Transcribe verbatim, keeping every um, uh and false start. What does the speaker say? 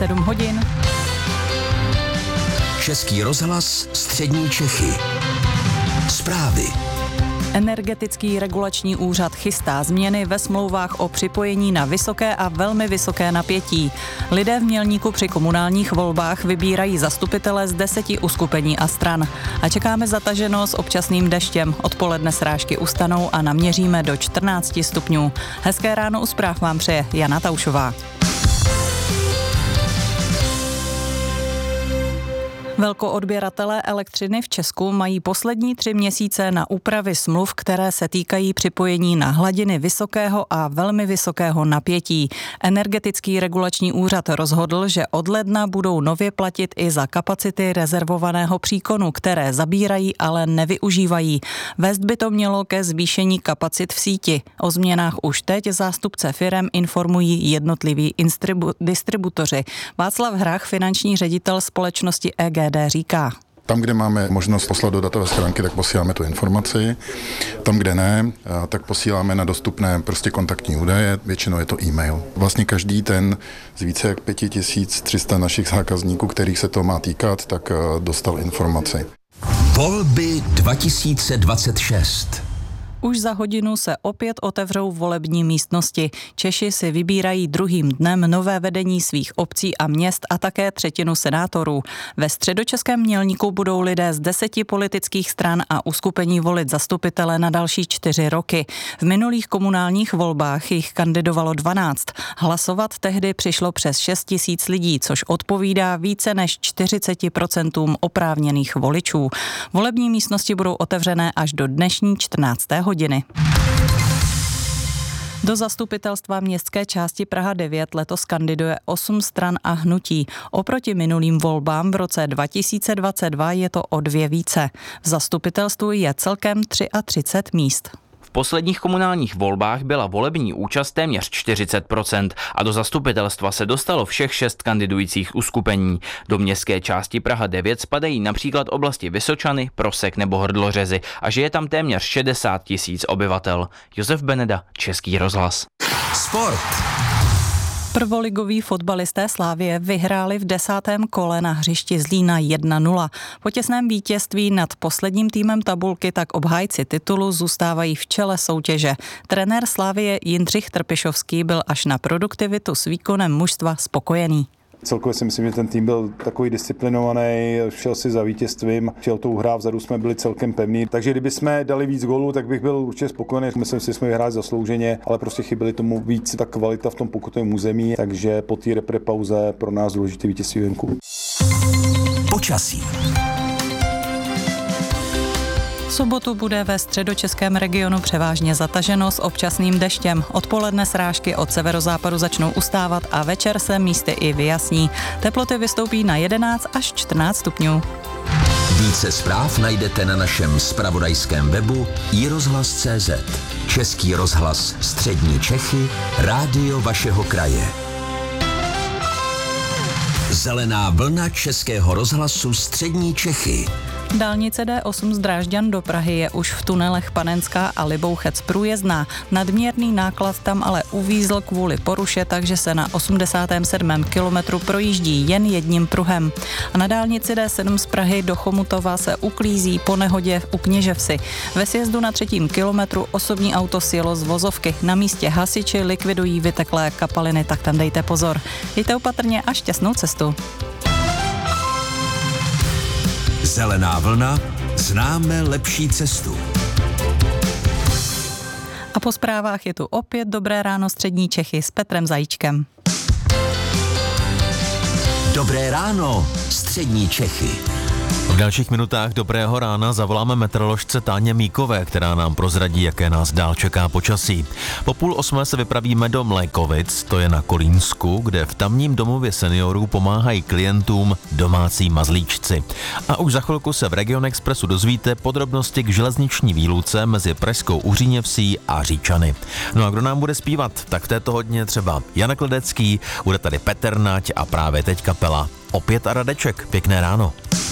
sedm hodin. Český rozhlas Střední Čechy. Zprávy. Energetický regulační úřad chystá změny ve smlouvách o připojení na vysoké a velmi vysoké napětí. Lidé v Mělníku při komunálních volbách vybírají zastupitele z deseti uskupení a stran. A čekáme zataženo s občasným deštěm. Odpoledne srážky ustanou a naměříme do čtrnácti stupňů. Hezké ráno u zpráv vám přeje Jana Taušová. Velkoodběratelé elektřiny v Česku mají poslední tři měsíce na úpravy smluv, které se týkají připojení na hladiny vysokého a velmi vysokého napětí. Energetický regulační úřad rozhodl, že od ledna budou nově platit i za kapacity rezervovaného příkonu, které zabírají, ale nevyužívají. Vést by to mělo ke zvýšení kapacit v síti. O změnách už teď zástupce firem informují jednotliví distributoři. Václav Hrach, finanční ředitel společnosti E G D, říká: Tam, kde máme možnost poslat do datové schránky, tak posíláme tu informaci. Tam, kde ne, tak posíláme na dostupné prostě kontaktní údaje. Většinou je to e-mail. Vlastně každý ten z více jak pět tisíc tři sta našich zákazníků, kterých se to má týkat, tak dostal informaci. Volby dva tisíce dvacet šest. Už za hodinu se opět otevřou volební místnosti. Češi si vybírají druhým dnem nové vedení svých obcí a měst a také třetinu senátorů. Ve Středočeském Mělníku budou lidé z deseti politických stran a uskupení volit zastupitele na další čtyři roky. V minulých komunálních volbách jich kandidovalo dvanáct. Hlasovat tehdy přišlo přes šest tisíc lidí, což odpovídá více než čtyřicet procent oprávněných voličů. Volební místnosti budou otevřené až do dnešní čtrnácté hodiny. Do zastupitelstva městské části Praha devět letos kandiduje osm stran a hnutí. Oproti minulým volbám v roce dva tisíce dvacet dva je to o dvě více. V zastupitelstvu je celkem třicet tři míst. V posledních komunálních volbách byla volební účast téměř čtyřicet procent a do zastupitelstva se dostalo všech šest kandidujících uskupení. Do městské části Praha devět spadají například oblasti Vysočany, Prosek nebo Hrdlořezy a žije tam téměř šedesát tisíc obyvatel. Josef Beneda, Český rozhlas. Sport. Prvoligoví fotbalisté Slavie vyhráli v desátém kole na hřišti Zlína jedna nula. Po těsném vítězství nad posledním týmem tabulky tak obhájci titulu zůstávají v čele soutěže. Trenér Slavie Jindřich Trpišovský byl až na produktivitu s výkonem mužstva spokojený. Celkově si myslím, že ten tým byl takový disciplinovaný, šel si za vítězstvím, šel tou hrát, vzadu jsme byli celkem pevní. Takže kdyby jsme dali víc gólů, tak bych byl určitě spokojený. Myslím si, že jsme vyhráli zaslouženě, ale prostě chyběly tomu víc ta kvalita v tom pokutovém území, takže po té repre pauze pro nás důležitý vítězství venku. Počasí. V sobotu bude ve středočeském regionu převážně zataženo s občasným deštěm. Odpoledne srážky od severozápadu začnou ustávat a večer se místy i vyjasní. Teploty vystoupí na jedenáct až čtrnáct stupňů. Více zpráv najdete na našem zpravodajském webu i rozhlas tečka cé zet. Český rozhlas Střední Čechy, rádio vašeho kraje. Zelená vlna Českého rozhlasu Střední Čechy. Dálnice D osm z Drážďan do Prahy je už v tunelech Panenská a Libouchec průjezdná. Nadměrný náklad tam ale uvízl kvůli poruše, takže se na osmdesátém sedmém kilometru projíždí jen jedním pruhem. A na dálnici D sedm z Prahy do Chomutova se uklízí po nehodě u Kněževsi. Ve sjezdu na třetím kilometru osobní auto sjelo z vozovky. Na místě hasiči likvidují vyteklé kapaliny, tak tam dejte pozor. Jděte opatrně a šťastnou cestu. Zelená vlna, známe lepší cestu. A po zprávách je tu opět Dobré ráno Střední Čechy s Petrem Zajíčkem. Dobré ráno Střední Čechy. V dalších minutách Dobrého rána zavoláme meteoroložce Táně Míkové, která nám prozradí, jaké nás dál čeká počasí. Po půl osmé se vypravíme do Mlékovic, to je na Kolínsku, kde v tamním domově seniorů pomáhají klientům domácí mazlíčci. A už za chvilku se v Region Expressu dozvíte podrobnosti k železniční výluce mezi Pražskou Uříněvsí a Říčany. No a kdo nám bude zpívat, tak v této hodině třeba Janek Ledecký, bude tady Petr Nať a právě teď kapela Opět a Radeček. Pěkné ráno.